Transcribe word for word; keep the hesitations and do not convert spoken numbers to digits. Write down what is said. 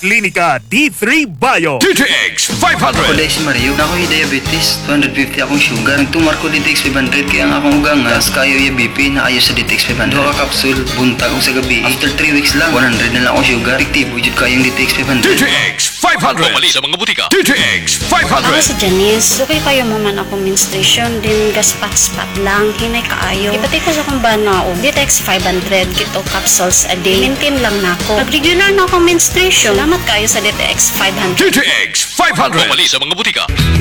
Klinika D three Bio. D T X five hundred. Ako dahil si Mario, na ako yung diabetes, two hundred fifty akong sugar. Nagtumar ko D T X five hundred, kaya nga akong ugang nga, kayo yung B P na ayos sa D T X five hundred. Dua ka kapsul, buntag ko sa gabi. After three weeks lang, one hundred na lang akong sugar. Tiktibo, jud kayong D T X five hundred. D T X five hundred. Pumali sa mga butika. D T X five Ako hundred. si Janice, okay kayo mo man ako menstruation, din gaspat-spat lang, hinay kaayo. Ipati ko sa kong bana o D T X five hundred, kito capsules a day. Maintain lang na ako. Pag-regular na ako menstruation, salamat kayo sa D T X five hundred. D T X five hundred. Pumali sa mga butika.